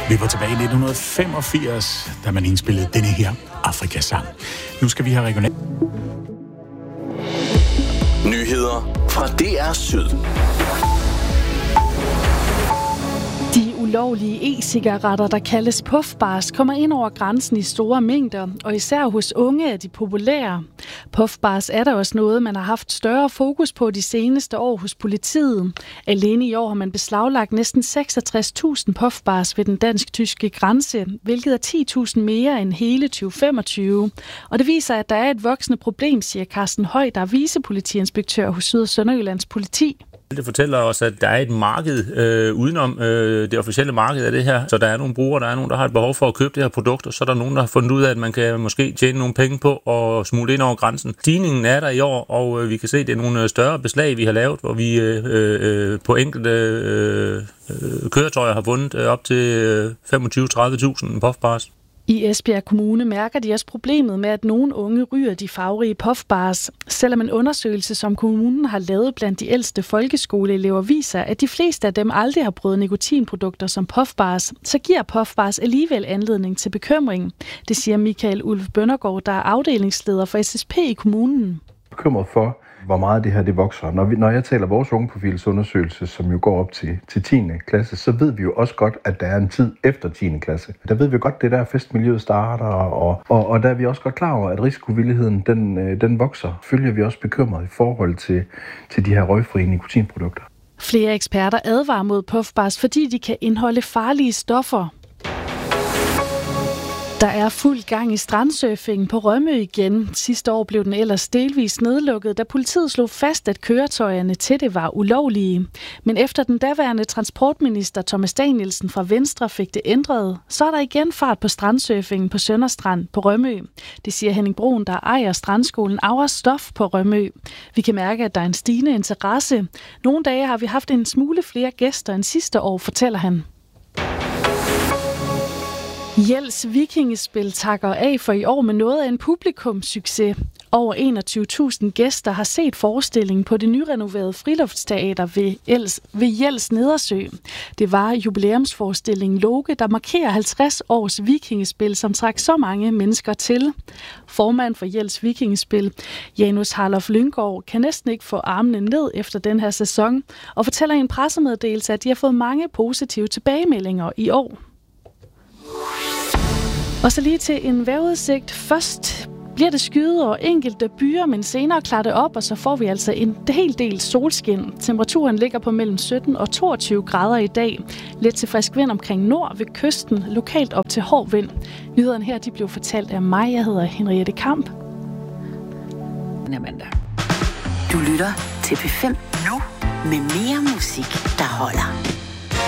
Vi var tilbage i 1985, da man indspillede denne her Afrika-sang. Nu skal vi have regional. Nyheder fra DR Syd. De ulovlige e-cigaretter, der kaldes puffbars, kommer ind over grænsen i store mængder, og især hos unge er de populære. Puffbars er der også noget, man har haft større fokus på de seneste år hos politiet. Alene i år har man beslaglagt næsten 66.000 puffbars ved den dansk-tyske grænse, hvilket er 10.000 mere end hele 2025. Og det viser, at der er et voksende problem, siger Carsten Høj, der er vicepolitiinspektør hos Syd- og Sønderjyllands politi. Det fortæller os, at der er et marked udenom det officielle marked af det her. Så der er nogle brugere, der er nogen, der har et behov for at købe det her produkt, og så er der nogen, der har fundet ud af, at man kan måske tjene nogle penge på og smule ind over grænsen. Stigningen er der i år, og vi kan se, at det er nogle større beslag, vi har lavet, hvor vi på enkelte køretøjer har vundet op til 25-30.000 puffbars. I Esbjerg Kommune mærker de også problemet med, at nogle unge ryger de farverige puffbars. Selvom en undersøgelse, som kommunen har lavet blandt de ældste folkeskoleelever, viser, at de fleste af dem aldrig har prøvet nikotinprodukter som puffbars, så giver puffbars alligevel anledning til bekymring. Det siger Michael Ulf Bøndergaard, der er afdelingsleder for SSP i kommunen. Bekymret for, hvor meget det her det vokser. Når jeg taler vores ungeprofilsundersøgelse, som jo går op til 10. klasse, så ved vi jo også godt, at der er en tid efter 10. klasse. Der ved vi godt, det der festmiljøet starter, og der er vi også godt klar over, at risikovilligheden den vokser. Følger vi også bekymret i forhold til de her røgfrie nikotinprodukter. Flere eksperter advarer mod puffbars, fordi de kan indeholde farlige stoffer. Der er fuld gang i strandsurfing på Rømø igen. Sidste år blev den ellers delvis nedlukket, da politiet slog fast, at køretøjerne til det var ulovlige. Men efter den daværende transportminister Thomas Danielsen fra Venstre fik det ændret, så er der igen fart på strandsurfingen på Sønderstrand på Rømø. Det siger Henning Broen, der ejer strandskolen Aura Stof på Rømø. Vi kan mærke, at der er en stigende interesse. Nogle dage har vi haft en smule flere gæster end sidste år, fortæller han. Jels Vikingespil takker af for i år med noget af en publikumssucces. Over 21.000 gæster har set forestillingen på det nyrenoverede friluftsteater ved Jels Nedersø. Det var jubilæumsforestillingen Loke, der markerer 50 års vikingespil, som trak så mange mennesker til. Formand for Jels Vikingespil, Janus Harlof Lynggaard, kan næsten ikke få armene ned efter den her sæson, og fortæller i en pressemeddelelse, at de har fået mange positive tilbagemeldinger i år. Og så lige til en vejrudsigt. Først bliver det skyet over enkelte byer, men senere klarer det op, og så får vi altså en hel del solskin. Temperaturen ligger på mellem 17 og 22 grader i dag. Lidt til frisk vind omkring nord ved kysten, lokalt op til hård vind. Nyhederne her de blev fortalt af mig. Jeg hedder Henriette Kamp. Amanda. Du lytter til P5 nu med mere musik, der holder.